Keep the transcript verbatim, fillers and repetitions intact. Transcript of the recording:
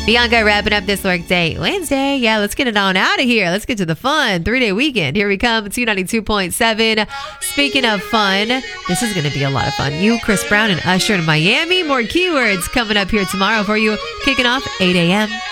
Bianca wrapping up this work day Wednesday. Yeah, let's get it on out of here. Let's get to the fun. Three-day weekend. Here we come. two ninety-two point seven. Speaking of fun, this is going to be a lot of fun. You, Chris Brown, and Usher in Miami. More keywords coming up here tomorrow for you. Kicking off eight a.m.